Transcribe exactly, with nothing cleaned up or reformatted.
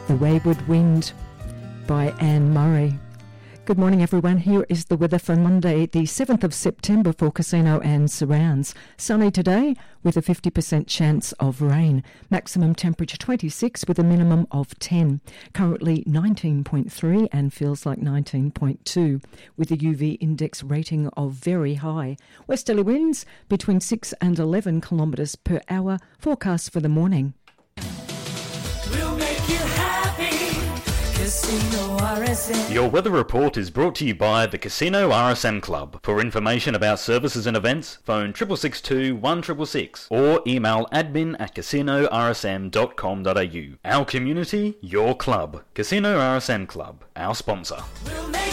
The Wayward Wind by Anne Murray. Good morning, everyone. Here is the weather for Monday, the seventh of September for Casino and surrounds. Sunny today with a fifty percent chance of rain. Maximum temperature twenty-six with a minimum of ten. Currently nineteen point three and feels like nineteen point two with a U V index rating of very high. Westerly winds between six and eleven kilometres per hour. Forecast for the morning. We'll make you happy. Casino R S M. Your weather report is brought to you by the Casino R S M Club. For information about services and events, phone six six two, one six six six or email admin at casino r s m dot com dot a u. Our community, your club. Casino R S M Club, our sponsor. We'll make